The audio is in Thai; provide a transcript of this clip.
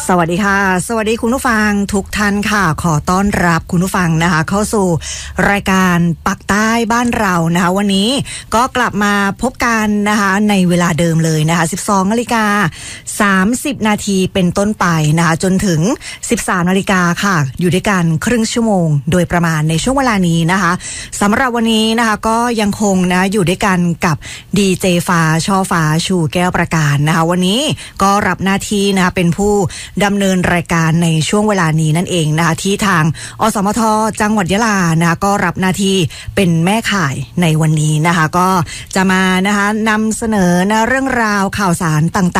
สวัสดีค่ะสวัสดีคุณผู้ฟังทุกท่านค่ะขอต้อนรับคุณผู้ฟังนะคะเข้าสู่รายการปักใต้บ้านเรานะคะวันนี้ก็กลับมาพบกันนะคะในเวลาเดิมเลยนะคะ 12:30 นาทีเป็นต้นไปนะคะจนถึง 13 นาฬิกาค่ะอยู่ด้วยกันครึ่งชั่วโมงโดยประมาณในช่วงเวลานี้นะคะสำหรับวันนี้นะคะก็ยังคงนะอยู่ด้วยกันกับดีเจฟ้าช่อฟ้าชูแก้วประการนะคะวันนี้ก็รับหน้าที่นะคะเป็นผู้ดำเนินรายการในช่วงเวลานี้นั่นเองนะคะที่ทางอสมทจังหวัดยะลานะคะก็รับหน้าที่เป็นแม่ข่ายในวันนี้นะคะก็จะมานะคะนำเสนอนะเรื่องราวข่าวสารต่างๆ